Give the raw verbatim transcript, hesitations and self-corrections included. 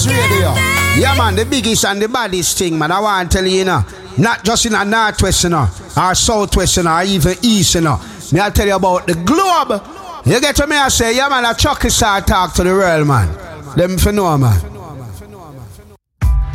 Rockers Radio. Yeah, man, the biggest and the baddest thing, man. I want to tell you, you know, not just in the northwest, you know, or southwest, you know, or even east, you know. Me, I'll tell you about the globe. You get to me, I say, yeah, man, a Chucky star talk to the world, man. Let me know, man.